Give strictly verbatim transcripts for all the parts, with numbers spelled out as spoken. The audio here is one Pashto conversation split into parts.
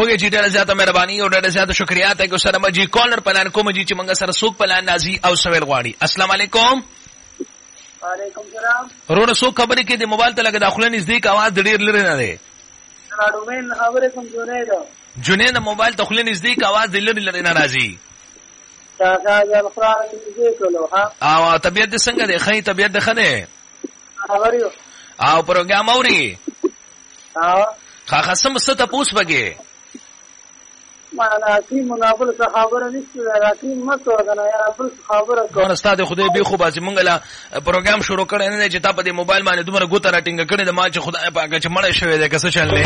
اوګه جی ډېر زیاته مهرباني او ډېر زیاته شکریا ته کو سره مجي کالر پلان کوم جی چې موږ سره سوق پلان نازي او سویل غواړي. السلام علیکم. وعلیکم السلام. ورونه سو خبرې کې د موبایل ته لګه داخله نږدې کا आवाज ډېر لري نه دی. راډومین خبرې کوم جنید. جنید موبایل ته خله نږدې کا आवाज لري لري نه راځي. تا تا ځل خبره دې کولو ها. او طبيعت څنګه دی؟ خې طبيعت ده خنه. خبريو. او پروګرام اوري. ها. خا خصم ست پوس بګي. معنا کی منابل خبره نشته راکې مته غنا یا بل خبره کوم. استاد خدای به خو باسي مونږ لا پروګرام شروع کړی نه چې تا په دې موبایل باندې دومره ګوته راټینګ کړي د ما چې خدای پاک چې مړ شوی دی کسه چللې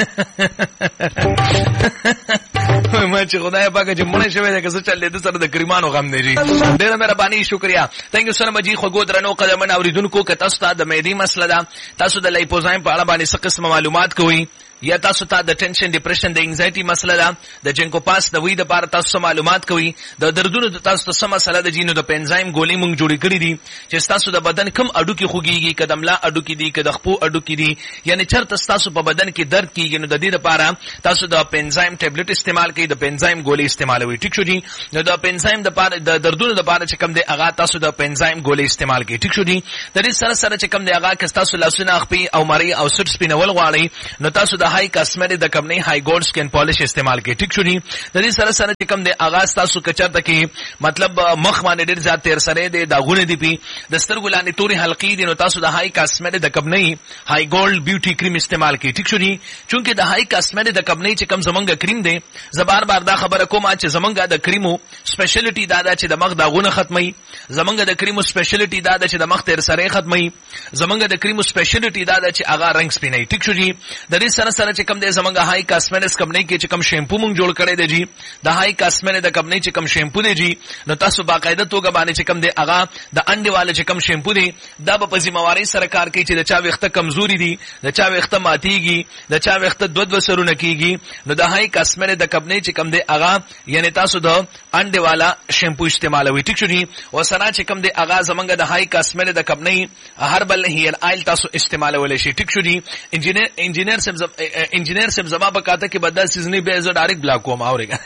ما چې خدای پاک چې مړ شوی دی کسه چللې د سره د کریمانو غم دی. ډېر مهرباني شکریا. ثانک یو سره مجي خو ګود رنو قدمن اوریدونکو که تاسو ته د مېدی مسله ده تاسو د لایپوزایم په اړه باندې څه قسم معلومات کوئ یا تاسو ته د ټینشن ډیپریشن د انزایټي مسله ده د جنکو پاس د وی د بار تاسو معلومات کوي د دردونو د تاسو ته مسله د جینو د پنځایم ګولې مونږ جوړې کړې دي چې تاسو د بدن کم اډو کې خوږيږي قدملا اډو کې دي کده خپو اډو کې دي یعنی چرته تاسو په بدن کې درد کیږي نو د دې لپاره تاسو د پنځایم ټابلیټ استعمال کوي د پنځایم ګولې استعمالوي. ټیک شو جی. نو د پنځایم د پاره د دردونو د پاره چې کم دی هغه تاسو د پنځایم ګولې استعمال کوي. ټیک شو جی. د دې سره سره چې کم دی هغه که تاسو لاسونه خپي او مری او سټ سپینول غواړي نو تاسو د هاي کاسمیټک د کمپنی هاي ګولډ سکن پالش استعمال کوي. ټیک شو جی. د دې سره سره چې کم دی اغاز تاسو کچرته کې مطلب مخ باندې ډېر زیات تیر سره دی داغونه دی پی د سترګو لاندې توري حلقې دي نو تاسو د هاي کاسمیټک د کمپنی هاي ګولډ بیوټي کریم استعمال کوي. ټیک شو جی. چونکه د هاي کاسمیټک د کمپنی چې کم زمونږ کریم دی زبار بار دا خبره کوم چې زمونږ د کریمو سپیشلیټي دا ده چې د مخ داغونه ختمي. زمونږ د کریمو سپیشلیټي دا ده چې د مخ تیر سره ختمي. زمونږ د کریمو سپیشلیټي دا ده چې هغه رنگ سپینای. ټیک شو جی. د دې سره سره چې کم دی زمونږ هاي کاسمیټکس کمپنی کې چې کم شیمپو مونږ جوړ کړی دی جی د هاي کاسمیټک د کمپنی چې کم شیمپو دی جی نو تاسو باقاعده توګه باندې چې کم دی هغه د انډي والے چې کم شیمپو دی دا په ذمہواری سره کار کوي چې د چا وخت کمزوري دي د چا وخت ماتيږي د چا وخت دود وسرونه کیږي نو د هاي کاسمیټک د کمپنی چې کم دی هغه یعنی تاسو د انډي والا شیمپو استعمالوي. ټیک شو جی. او سره چې کم دی هغه زمونږ د هاي کاسمیټک د کمپنی هربل هیر آیل تاسو استعمالولای شي. ټیک شو جی. انجینیر انجینیر سب انجینیر سب زما په کاته کې بدل سیزنی به زو ډایرکټ بلاک کوم اورګه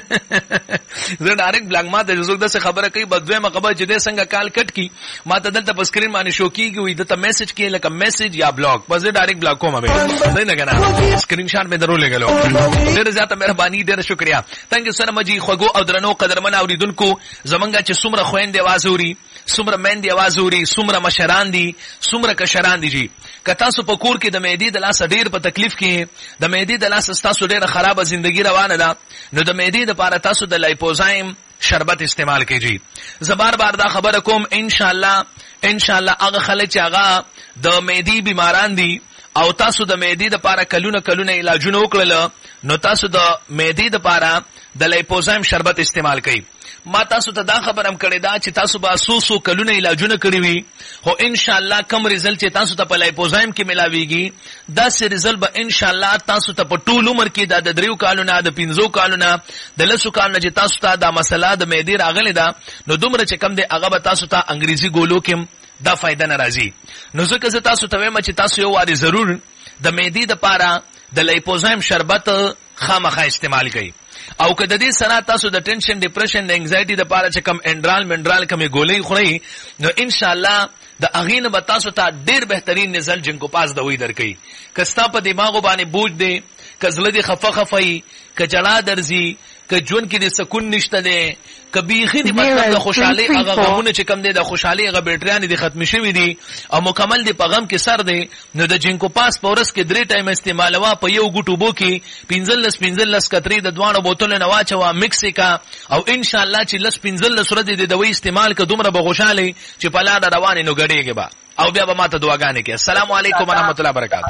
زه ډایرکټ بلاک ما ته زوګ د څه خبره کوي بدوي مقبه چې د څنګه کال کټ کی ما ته دلته په سکرین باندې شو کیږي وي دته میسج کې لکه میسج یا بلاک بس ډایرکټ بلاک کوم به نه نه کنه سکرین شاٹ مې درو لګلو. ډېر زیاته مهرباني ډېر شکریا. ثانک یو سره مجي خوګو او درنو قدرمن اوریدونکو زمونږه چې څومره خويندې आवाज اوري څومره مېندې आवाज اوري څومره مشران دي څومره کشران دي جی که تاسو په کور کې د مېدی د لاس ډېر په تکلیف کې د مېدی د لاس تاسو ډېر خرابه ژوندۍ روانه ده نو د مېدی د لپاره تاسو د لایپوزایم شربت استعمال کیږي. زبار بار دا خبره کوم ان شاء الله ان شاء الله هغه خلک چې هغه د مېدی بیماران دي او تاسو د مېدی د لپاره کلونه کلونه علاجونه وکړل نو تاسو د مېدی د لپاره د لایپوزایم شربت استعمال کړئ. ما تاسو ته دا خبرم کړی دا چې تاسو به سوسو کلونه علاجونه کړی وي خو ان شاء الله کم رزلټ چې تاسو ته په لایپوزایم کې ملاويږي دا سه رزلټ به ان شاء الله تاسو ته په ټول عمر کې د دریو کالونو د پنځو کالونو د لسو کالونو چې تاسو ته دا مسله د مېدی راغلی دا نو دومره چې کم دی هغه به تاسو ته انګریزي ګولو کې دا فائدہ ناراضي. نو ځکه چې تاسو ته وایم چې تاسو یو واري ضرور د مېدی د پاره د لایپوزایم شربت خامخا استعمال کړئ. او که د دې سره تاسو د ټینشن ډیپریشن د انزایټي د پاره چې کم انډرال منډرال کمې ګولې خورئ نو ان شاء الله د اغین به تاسو ته ډیر بهترین نزل جنکو پاس د وې درکې. کستا په دماغو باندې بوج دی کزله دی خفه خفای کجړه درځي که جون کې د سکون نشته دی کبيخي دی مطلب د خوشحالي هغه غمونه چې کم دی د خوشحالي هغه بیټریان دي ختم شوی دي او مکمل دی په غم کې سر دی نو د جنکو پاس پورس کې درې ټایم استعمالوا په یو ګټو بو کې پنځل لس پنځل لس کتري د دوانو بوتل نه واچوا مکس کا او ان شاء الله چې لس پنځل لس ورځې د دوی استعمال ک دومره به خوشاله چې په لاړه روانه نو غړيږي با او بیا به ماته دعاګانې کې. السلام علیکم ورحمت الله وبرکاته.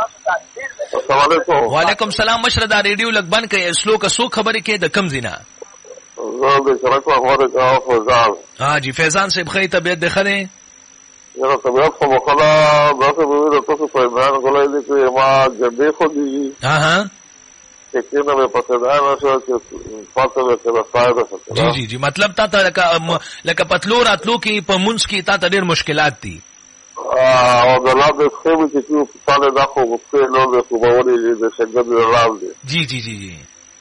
السلام علیکم. وعلیکم السلام. مشر دا ریډیو لګ بند کړئ سلو کا سو خبرې کې د کم زینا زه به شرکت خبره کوم فیضان. ها جی فیضان صاحب خې طبيعت ده خره یو طبيعت خو مخلا داسې به د تاسو په بیان کولای دي چې ما جبې خو دي ها ها چې نه به پته دا نشو چې پاتې به څه فائدہ څه. جی جی جی مطلب تا ته لکه لکه پتلو راتلو کې په منځ کې تا ته ډېر مشکلات دي. او د لا د خېمې چې کوم څاله دا خو په نو د خوبوري د شګر راو دي جی جی جی جی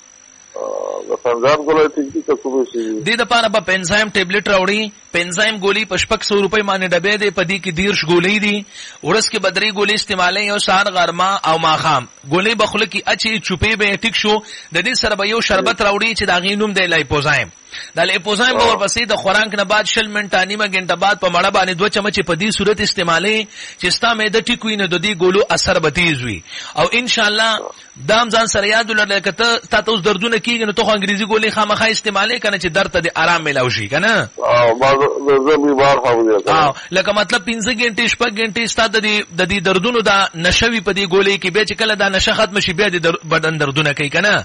د سنجان ګولې ټیک ټیک کوم شي دې د پاره په پنزایم ټابلیټ راوړي پنزایم ګولې په شپږ سو روپۍ باندې ډبې دي پدې کې دیرش ګولې دي ورس کې بدري ګولې استعمالي او سهار غرما او ماخام ګولې بخله کې اچي چوپې به ټیک شو د دې سره به یو شربت راوړي چې دا غینوم دی لایپوزایم دا لایپوزایم به ورپسې د خوراک نه بعد شل منټه نیمه غنټه بعد په مړه باندې دوه چمچ په دې صورت استعمالي چې ستا معده ټیک وي نه د دې ګولو اثر به تیز وي او ان شاء الله دام ځان سره یاد ولرل کته تاسو دردونه کیږي نو ته انګریزي ګولې خامخا استعمالي کنه چې درد ته آرام ملاوي شي کنه او ما زه بیمار هم یم او لکه مطلب پنځه غنټې شپږ غنټې ستاسو د دې دردونو دا نشوي په دې ګولې کې به چې کله دا نشه ختم شي بیا د بدن دردونه کوي کنه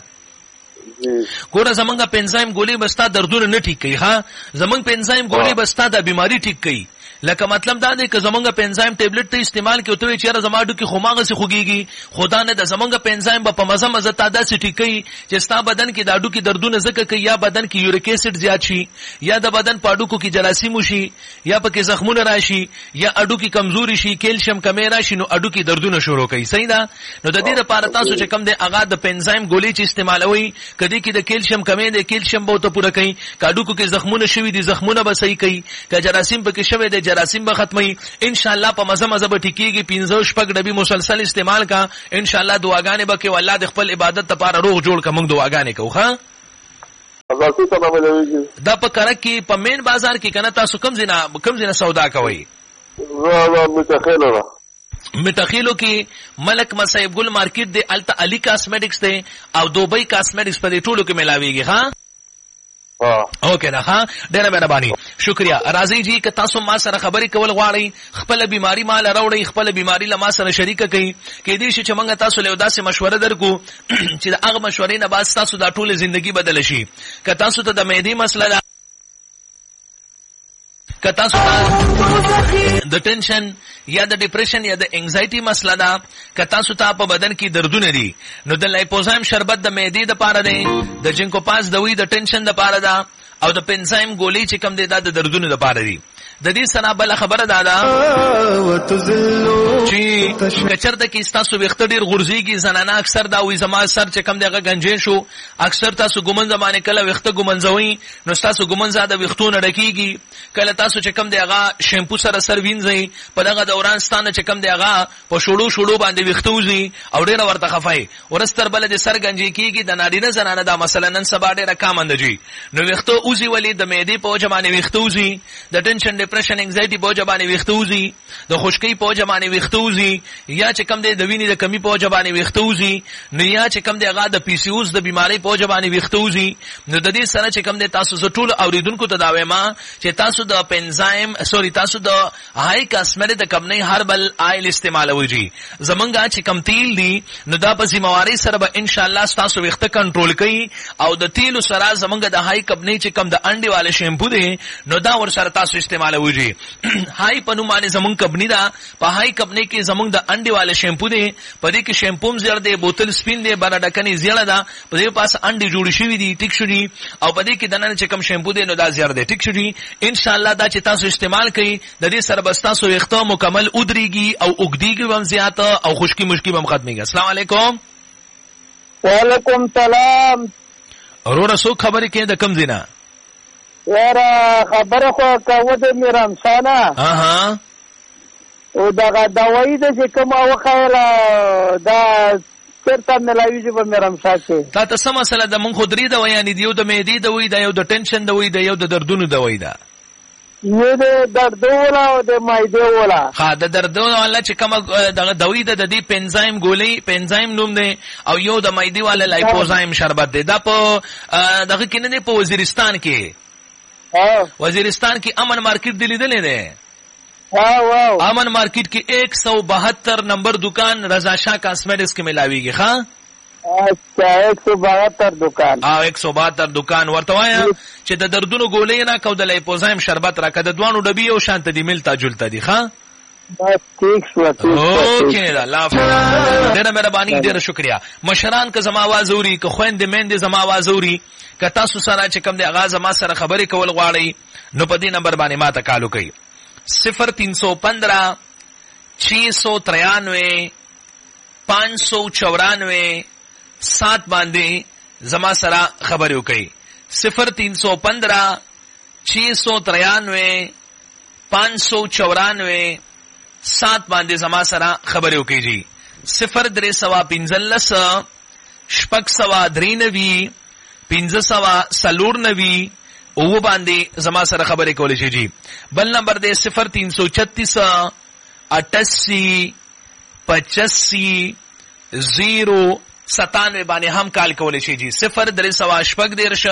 ګوره زمونږه پنزایم ګولې بستا دردونه نه ټیک کوي ها زمونږ پنزایم ګولې بستا د بیماری ټیک کوي لکه مطلب دا دی که زمونږه پنزایم ټابلیټ ته استعمال کوي ته چیرې زماډو کې خماغه سي خوګيږي خدا نه د زمونږه پنزایم په مزه مزه تاده سي ټیک کوي چې ستا بدن کې داډو کې دردونه زکه کوي یا بدن کې یوریک اسید زیات شي یا د بدن پاډو کو کې جراثیم شي یا پکې زخمونه راشي یا اډو کې کمزوري شي کیلشیم کمی راشي نو اډو کې دردونه شروع کوي صحیح ده نو د دې لپاره تاسو چې کم دی اغا د پنزایم ګولې چې استعمالوي کدي کې د کیلشیم کمی دی کیلشیم به ته پوره کوي کاډو کو کې زخمونه شوي دي زخمونه به صحیح کوي که جراثیم پکې شوي دي جراثیم به ختمي ان شاء الله په مزه مزه به ټیکيږي پنځه شپږ ډبي مسلسل استعمال کا ان شاء الله دعاګانې به کې والله د خپل عبادت لپاره روغ جوړ کا موږ دعاګانې کوو ها اګه څه ته ملويږي دا په کړه کې په مین بازار کې کنه تاسو کم زینا کم زینا سودا کوي زه متخیله متخیلو کې ملک مصیب ګل مارکیټ دی التا علی کاسمیټکس دی او دوبۍ کاسمیټکس په دې ټولو کې ملاويږي ها اوکے نه ها ډېر مهرباني شکریا راضی جی که تاسو ما سره خبرې کول غواړئ خپل بیماری مال راوړئ خپل بیماری له ما سره شریک کړئ کې دې شي چې موږ تاسو له داسې مشوره درکو چې د هغه مشورې نه بعد تاسو د ټوله ژوندۍ بدل شي که تاسو ته د معدې مسله که تاسو ته د ټینشن یا د ډیپریشن یا د انزایټي مسله ده که تاسو ته په بدن کې دردونه دي نو د لایپوزایم شربت د معدې د پاره دی د جنکو پاس دوی د ټینشن د پاره ده او د پنزایم ګولې چې کم دی دا د دردونو د پاره دي د دې سره بل خبره ده دا چې کچرته کې تاسو وخت ډیر غورځيږي زنانه اکثر دا وي زما سر چې کم دیغه گنجین شو اکثر تاسو ګومن زمانه کله وخت ګومنځوي نو تاسو ګومن زاده وختونه ډکیږي کله تاسو چې کم دیغه شیمپو سره سر وینځي په دغه دوران ستانه چې کم دیغه په شوړو شوړو باندې وختوزي او ډیر ورته خفای ورستر بل د سر گنجي کیږي د نارینه زنانه دا مثلا نن سبا ډیره کامند دي نو وختو اوزي ولې د معدې په جمانه وختوزي د ټینشن ډیپریشن انزایټي په جمانه وختوزي د خشکۍ په جمانه وختوزي یا چې کم دی د وینې د کمی په جمانه وختوزي نو یا چې کم دی هغه د پی سی اوز د بیماری په جمانه وختوزي نو د دې سره چې کم دی تاسو ټول اوریدونکو ته دا وایم چې تاسو د پنزایم سوري تاسو د هاي کاسمیټک د کمنۍ هربل آیل استعمالوي جی زمونږه چې کم تیل دی نو دا په ذمہواری سره به ان شاء الله تاسو وخت کنټرول کوي او د تیل سره زمونږه د هاي کمنۍ چې کم د انډي والے شیمپو دی نو دا ور سره تاسو استعمالوي جی هاي پنو باندې زمونږ کمپنی دا په هاي کمپنی کې زمونږ د انډي والے شیمپو دی په دې کې شیمپو زیړ دی بوتل سپین دی بنا ډکنی زیړه دا په دې پاس انډي جوړ شوی دی ټیک شو دی او په دې کې دنه چې کم شیمپو دی نو دا زیړ دی ټیک شو دی ان شاء الله دا چې تاسو استعمال کړئ د دې سره بس تاسو وخت مکمل ودرېږي او وګديږي هم زیات او خشکی مشکی هم ختميږي السلام علیکم وعلیکم سلام اورور سو خبرې کې د کم زینا یاره خبره خو کوو د میرم سانا اها او دا دوايي د چې کوم وخایله دا چرته ملایوي په میرم ساتي تا ته سم مسله د مونږ خودري د ویانې دیو د مېدی د وی د یو د ټینشن د وی د یو د دردونو د وی دا یو د دردولا او د مایده ولا ها د دردونو الله چې کوم د دوی د دې پنزایم ګولې پنزایم نوم دی او یو د مایده والا لایپوزایم شربت دی دا په دغه کې نه په وزیرستان کې ها وزیرستان کې امن مارکیټ دی لیدلې ده واو واو امن مارکیټ کې ایک سو بہتر نمبر دکان رضا شاہ کاسمیٹکس کې ملاويږي ها اچھا ایک سو بہتر دکان ها ایک سو بہتر دکان ورته وایا چې د دردونو ګولې نه کو د لایپوزایم شربت راکړه د دوانو ډبي او شانت دی ملتا جلتا دی ها بس ٹھیک شو اوکے الله ډېر مهرباني ډېر شکریا مشران که زما आवाज اوري که خويند مند زما आवाज اوري که تاسو سره چې کوم دی اغاز ما سره خبرې کول غواړئ نو په دې نمبر باندې ما ته کالو کوي صفر تین سو پندرہ छह सौ तिरानवे पांच सौ चौरानवे सात बांधे जमा सरा खबर कई सिफर तीन सौ पंद्रह छह सौ तिरानवे पांच सौ चौरानवे सात बांधे जमा सरा खबर कई जी सिफर द्रे सवा पिंजलस शपक सवा द्रीनवी पिंज सवा सलूर नवी ओ बांधे जमा सरा खबर कोले जी बल नंबर दे सिफर तीन सौ छत्तीस अट्ठासी पचासी जीरो सतानवे बाने हम काल कोले जी सिफर द्रे सवा शपक देरश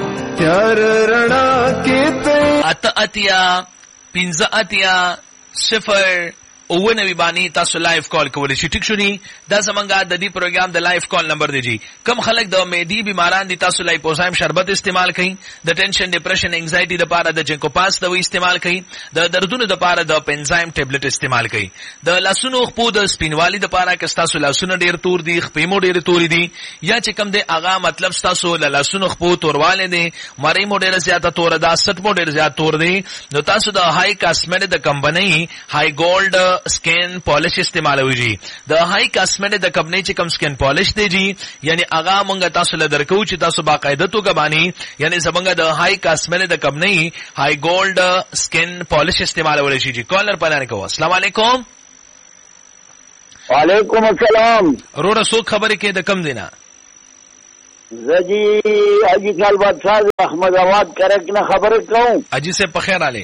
अत अतिया पिंज अतिया सिफर ओवे नवी बानी तासु लाइव कॉल कोले शी ठीक शुनी दा समंगा द दी programme the live call number दे जी कम खलक द मेदी बीमारान दी तासु लाइव पोसाइम शरबत इस्तेमाल कई the tension depression anxiety the पारा द जिनको पास द इस्तेमाल कई द दर्दुन द पारा द पेंजाइम टेबलेट इस्तेमाल कई द लसुनो खपू द स्पिन वाली द पारा के तासु लसुन डेर तूर दी खपीमो डेर तूरी दी या चिकम दे आगा मतलब तासु लसुन खपू तोरवाले दे मारे मो डेर ज्यादा तोर दा सट मो डेर ज्यादा तोर दे द तासु द हाई कास्मेट the company high gold skin polish इस्तेमाल हुई जी द हाई कास्मेट द कंपनी ची कम स्किन पॉलिश दे जी यानी आगा मंगा तासु लदर को ची तासु बाकायदतु का बानी यानी सबंगा द हाई कास्मेट the company high gold skin polish इस्तेमाल हुई जी कॉलर पलाने को अस्सलाम वालेकुम वालेकुम अस्सलाम रो रसो खबर के द कम देना जी अजी खाल बादशाह अहमदाबाद करेक्ट ना खबर कहूं अजी से पखेर आले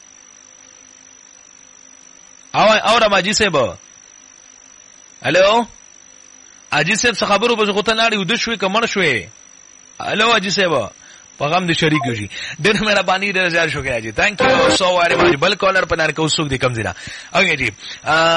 आओ और अजी से ब हेलो अजी से खबर बस गुतनाड़ी उद शुए कमर शुए हेलो अजी से ब पैगाम दे शरीक जी दिन मेरा पानी दे हजार शुक्रिया जी thank you so very much बल कॉलर पर को सुख दी कम जिरा ओके जी